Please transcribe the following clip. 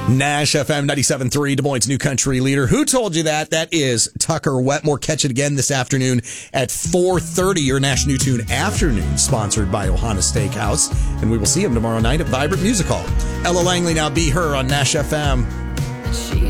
Nash FM 97.3, Des Moines' new country leader. Who told you that? That is Tucker Wetmore. Catch it again this afternoon at 4:30. Your Nash New Tune Afternoon, sponsored by Ohana Steakhouse. And we will see him tomorrow night at Vibrant Music Hall. Ella Langley, now Be Her on Nash FM.